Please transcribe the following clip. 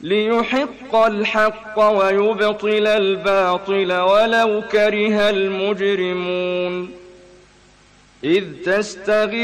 ليحق الحق ويبطل الباطل ولو كره المجرمون إذ تستغيثون